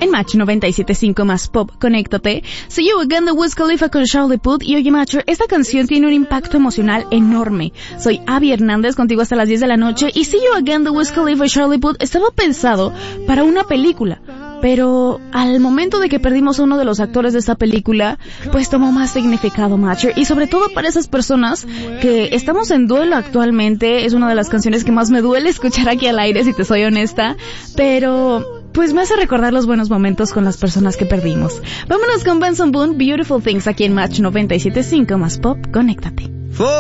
en Match 97.5 más pop, conéctate. See You Again de Wiz Khalifa con Charlie Puth. Y oye, Macho, esta canción tiene un impacto emocional enorme. Soy Abby Hernández, contigo hasta las 10 de la noche. Y See You Again de Wiz Khalifa y Charlie Puth estaba pensado para una película. Pero al momento de que perdimos a uno de los actores de esta película, pues tomó más significado, Macho. Y sobre todo para esas personas que estamos en duelo actualmente. Es una de las canciones que más me duele escuchar aquí al aire, si te soy honesta. Pero pues me hace recordar los buenos momentos con las personas que perdimos. Vámonos con Benson Boone, Beautiful Things, aquí en Match 97.5 más pop, conéctate.